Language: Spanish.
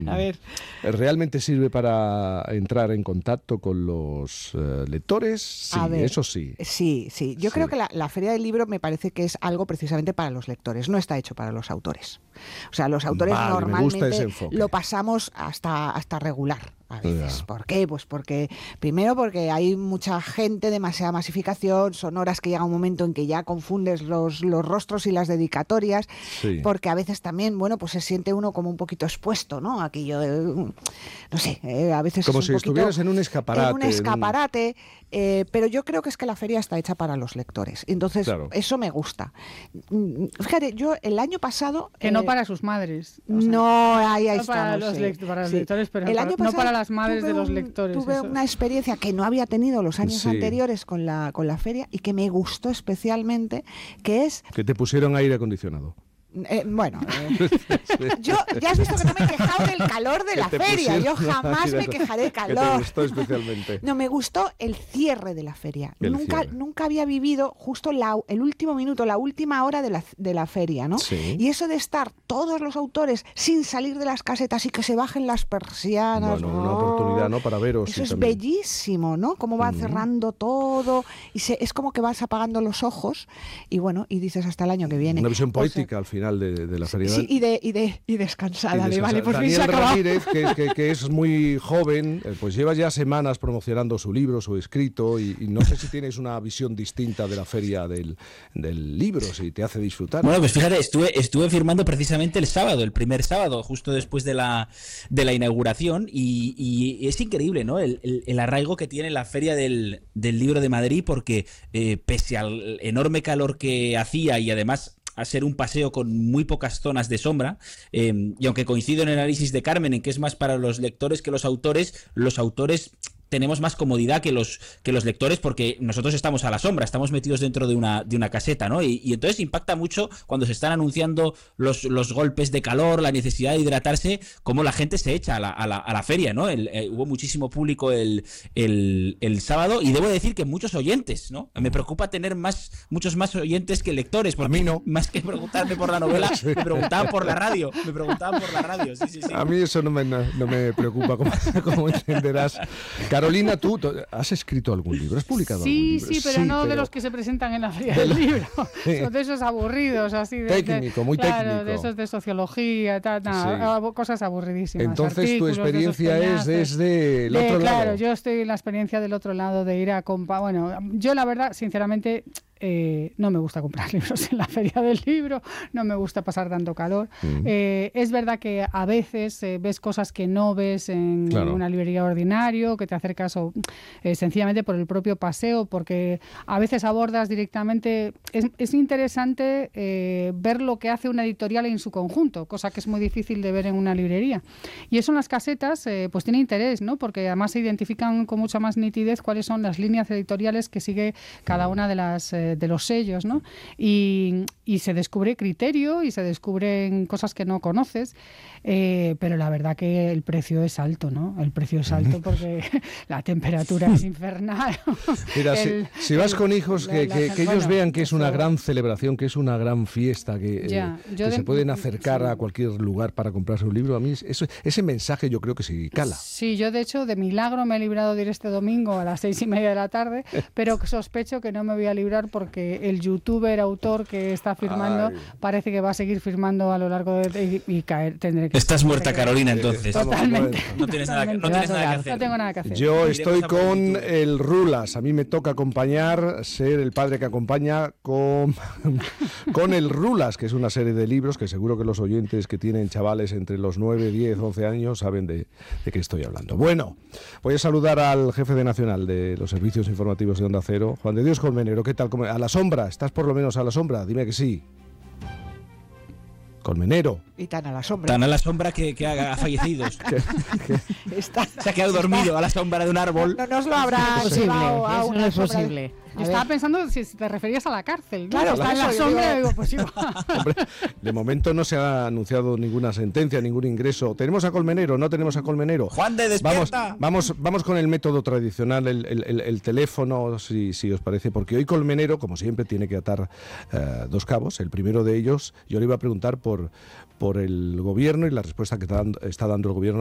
A ver. ¿Realmente sirve para entrar en contacto con los lectores? Sí, eso sí. Sí. Yo creo que la Feria del Libro me parece que es algo precisamente para los lectores, no está hecho para los autores. O sea, los autores normalmente lo pasamos hasta regular. A veces. ¿Por qué? Pues porque hay mucha gente, demasiada masificación, son horas que llega un momento en que ya confundes los rostros y las dedicatorias, porque a veces también, pues se siente uno como un poquito expuesto, ¿no? Aquello, no sé, a veces como es si un estuvieras en un escaparate. Pero yo creo que es que la feria está hecha para los lectores, entonces eso me gusta. Fíjate, yo el año pasado... Que no para sus madres. No, ahí no estamos. Para los lectores, pero el año pasado, no para las madres de los lectores. Tuve una experiencia que no había tenido los años anteriores con la feria y que me gustó especialmente, que es... Que te pusieron aire acondicionado. Yo ya has visto que no me he quejado del calor de la feria. Yo jamás me quejaré del calor. ¿Qué te gustó especialmente? No, me gustó el cierre de la feria. Nunca había vivido justo el último minuto, la última hora de la feria, ¿no? Sí. Y eso de estar todos los autores sin salir de las casetas y que se bajen las persianas. Bueno, una oportunidad, ¿no? Para veros. Eso es bellísimo, ¿no? Cómo va cerrando todo y es como que vas apagando los ojos y dices hasta el año que viene. Una visión poética al final de la feria. Sí, y descansada. Vale, por fin Daniel se acabó. Ramírez, que es muy joven, pues lleva ya semanas promocionando su libro, su escrito, y no sé si tienes una visión distinta de la feria del libro, si te hace disfrutar. Bueno, pues fíjate, estuve firmando precisamente el primer sábado, justo después de la inauguración, y es increíble, ¿no? El arraigo que tiene la feria del libro de Madrid, porque pese al enorme calor que hacía y además a ser un paseo con muy pocas zonas de sombra, y aunque coincido en el análisis de Carmen en que es más para los lectores que los autores tenemos más comodidad que los lectores, porque nosotros estamos a la sombra, estamos metidos dentro de una caseta, ¿no? Y entonces impacta mucho cuando se están anunciando los golpes de calor, la necesidad de hidratarse, cómo la gente se echa a la feria, ¿no? Hubo muchísimo público el sábado, y debo decir que muchos oyentes, ¿no? Me preocupa tener muchos más oyentes que lectores, porque a mí no. Más que preguntarme por la novela, me preguntaban por la radio. Sí. A mí eso no me preocupa, como entenderás. Carolina, ¿tú has escrito algún libro? ¿Has publicado algún libro? Sí, pero no de los que se presentan en la feria del libro. Son de esos aburridos, así muy técnico. De esos de sociología, cosas aburridísimas. Entonces tu experiencia es desde el otro lado. Claro, yo estoy en la experiencia del otro lado de ir a comprar. Bueno, yo la verdad, sinceramente, no me gusta comprar libros en la feria del libro, no me gusta pasar tanto calor. Es verdad que a veces ves cosas que no ves en una librería ordinario, que te acercas sencillamente por el propio paseo, porque a veces abordas directamente. Es interesante ver lo que hace una editorial en su conjunto, cosa que es muy difícil de ver en una librería. Y eso en las casetas pues tiene interés, ¿no? Porque además se identifican con mucha más nitidez cuáles son las líneas editoriales que sigue cada una de los sellos, ¿no? Y se descubre criterio y se descubren cosas que no conoces, pero la verdad que el precio es alto, ¿no? El precio es alto porque la temperatura es infernal. Mira, si vas con hijos, que ellos vean que es una gran celebración, que es una gran fiesta, que se pueden acercar a cualquier lugar para comprarse un libro. A mí ese mensaje yo creo que sí cala. Sí, yo de hecho de milagro me he librado de ir este domingo a las 6:30 de la tarde, pero sospecho que no me voy a librar porque el youtuber autor que está firmando parece que va a seguir firmando a lo largo de y tendré que... Estás muerta, Carolina, entonces. Totalmente. No tienes nada que hacer. No tengo nada que hacer. Yo estoy con el Rulas. A mí me toca acompañar, ser el padre que acompaña con el Rulas, que es una serie de libros que seguro que los oyentes que tienen chavales entre los 9, 10, 11 años saben de qué estoy hablando. Bueno, voy a saludar al jefe de Nacional de los servicios informativos de Onda Cero, Juan de Dios Colmenero. ¿Qué tal? ¿A la sombra? ¿Estás por lo menos a la sombra? Dime que sí. Colmenero. Y tan a la sombra. Tan a la sombra que ha fallecido. Se ha quedado dormido a la sombra de un árbol. No nos lo habrá llevado a una es posible. Yo estaba pensando si te referías a la cárcel, ¿no? Claro, está en la sombra, digo, pues igual. Hombre, de momento no se ha anunciado ninguna sentencia, ningún ingreso. ¿Tenemos a Colmenero? ¿No tenemos a Colmenero? Juan de despierta. Vamos con el método tradicional, el teléfono, si os parece, porque hoy Colmenero, como siempre, tiene que atar dos cabos. El primero de ellos, yo le iba a preguntar por el gobierno y la respuesta que está dando el gobierno